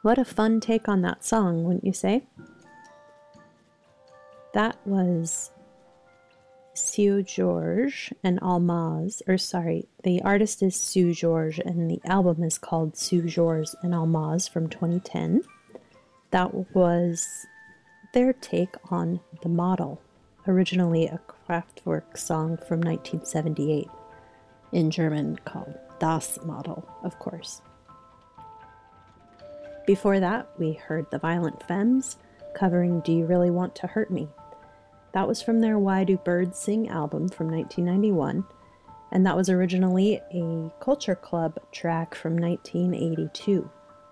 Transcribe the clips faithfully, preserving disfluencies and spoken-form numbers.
What a fun take on that song, wouldn't you say? That was Seu Jorge and Almaz, or sorry, the artist is Seu Jorge and the album is called Seu Jorge and Almaz from twenty ten. That was their take on The Model, originally a Kraftwerk song from nineteen seventy-eight, in German called Das Model, of course. Before that, we heard the Violent Femmes covering Do You Really Want to Hurt Me? That was from their Why Do Birds Sing album from nineteen ninety-one, and that was originally a Culture Club track from nineteen eighty-two.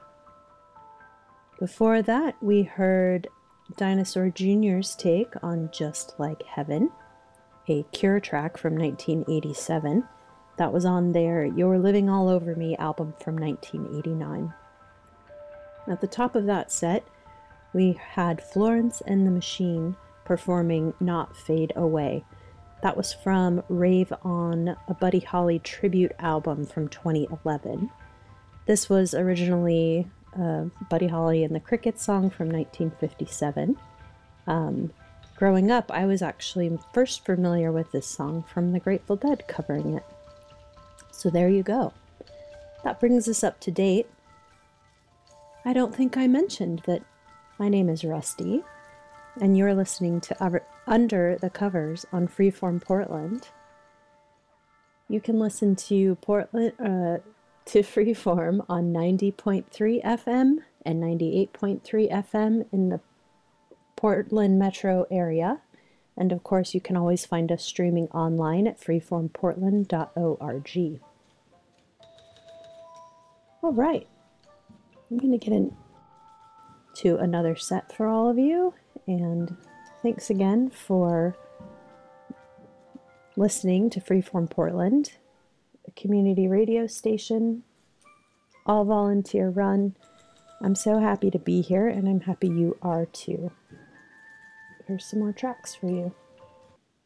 Before that, we heard Dinosaur Junior's take on Just Like Heaven, a Cure track from nineteen eighty-seven. That was on their You're Living All Over Me album from nineteen eighty-nine. At the top of that set, we had Florence and the Machine performing Not Fade Away. That was from Rave On, a Buddy Holly tribute album from twenty eleven. This was originally uh, Buddy Holly and the Crickets song from nineteen fifty-seven. Um, growing up, I was actually first familiar with this song from the Grateful Dead covering it. So there you go. That brings us up to date. I don't think I mentioned that my name is Rusty, and you're listening to Under the Covers on Freeform Portland. You can listen to Portland uh, to Freeform on ninety point three F M and ninety-eight point three F M in the Portland metro area. And of course, you can always find us streaming online at freeform portland dot org. All right. I'm going to get into another set for all of you, and thanks again for listening to Freeform Portland, a community radio station, all volunteer run. I'm so happy to be here, and I'm happy you are too. Here's some more tracks for you.